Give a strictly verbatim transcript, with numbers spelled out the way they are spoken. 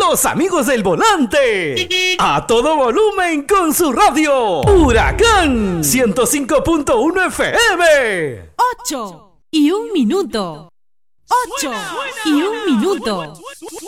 los amigos del volante. A todo volumen con su radio. Huracán ciento cinco punto uno F M. Ocho y un minuto. Ocho y un minuto.